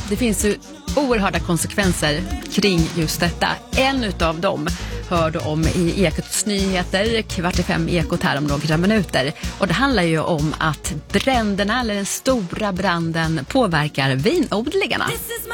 det finns ju oerhörda konsekvenser kring just detta. En utav dem hörde om i Ekots nyheter, 4:45 Ekot här om några minuter. Och det handlar ju om att bränderna, eller den stora branden, påverkar vinodlingarna.